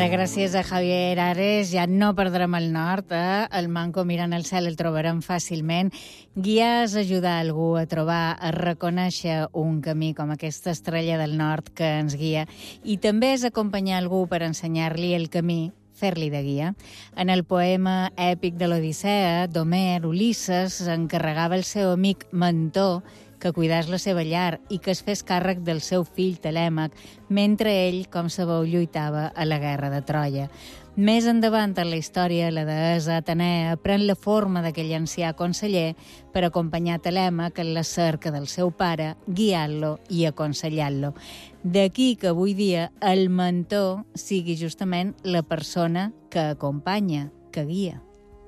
Ara, gràcies a Javier Ares, ja no perdrem el nord, el manco mirant el cel el trobarem fàcilment. Guiar és ajudar algú a trobar, a reconèixer un camí com aquesta estrella del nord que ens guia, i també és acompanyar algú per ensenyar-li el camí, fer-li de guia. En el poema èpic de l'Odissea, d'Homer, Ulisses encarregava el seu amic mentor que cuidés la seva llar i que es fes càrrec del seu fill Telèmac, mentre ell, com sabeu, lluitava a la guerra de Troia. Més endavant en la història, la deessa Atenea pren la forma d'aquell ancià conseller per acompanyar Telèmac en la cerca del seu pare, guiant-lo i aconsellant-lo. D'aquí que avui dia el mentor sigui justament la persona que acompanya, que guia.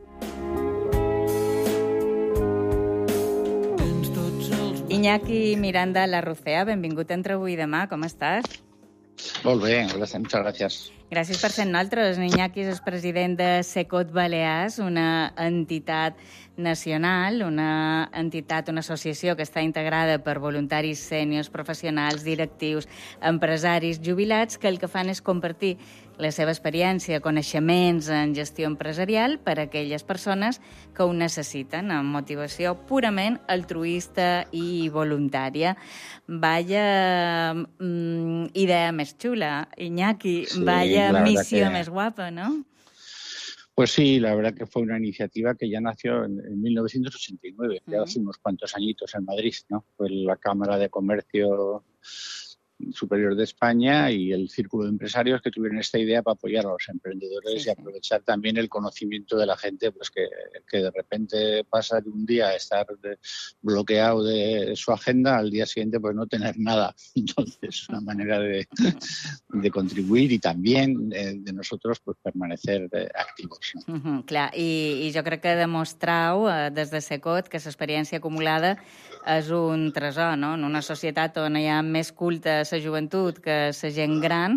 Iñaki Miranda Larrucea, benvingut a Entre avui i demà, com estàs? Molt bé, muchas gracias. Gràcies per ser amb nosaltres. Iñaki és president de Secot Balears, una entitat nacional, una associació que està integrada per voluntaris sèniors, professionals, directius, empresaris, jubilats, que el que fan és compartir la seva experiència, coneixements en gestió empresarial per a aquelles persones que ho necessiten, amb motivació purament altruista i voluntària. Vaya idea més xula, Iñaki, sí, vaya misión más guapa, ¿no? Pues sí, la verdad que fue una iniciativa que ya nació en 1989, ya hace unos cuantos añitos en Madrid, ¿no? Fue la Cámara de Comercio Superior de España y el Círculo de Empresarios que tuvieron esta idea para apoyar a los emprendedores y aprovechar también el conocimiento de la gente, pues que de repente pasa de un día a estar bloqueado de su agenda, al día siguiente pues no tener nada. Entonces es una manera de contribuir y también de nosotros pues permanecer activos. ¿No? Clar, i jo crec que demostrau des de Secot que l'experiència acumulada és un tresor, no? En una societat on hi ha més culte la joventut que la gent gran,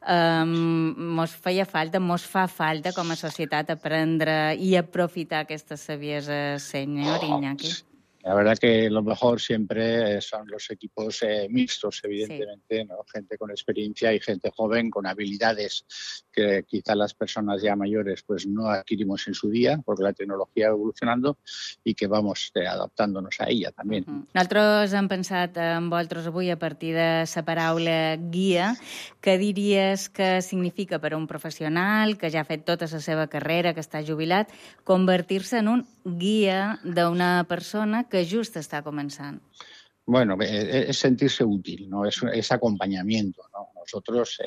mos fa falta com a societat aprendre i aprofitar aquesta saviesa, senyor Iñaki. La verdad que lo mejor siempre son los equipos mixtos, evidentemente, sí. ¿No? Gente con experiencia y gente joven con habilidades que quizá las personas ya mayores pues no adquirimos en su día, porque la tecnología va evolucionando y que vamos adaptándonos a ella también. Nosaltres hem pensat en vosaltres avui a partir de la paraula guia. Què diries que significa per a un professional que ja ha fet tota la seva carrera, que està jubilat, convertir-se en un guia d'una persona que just està comenzando? Bueno, es sentirse útil, ¿no? Es acompañamiento, ¿no? Nosotros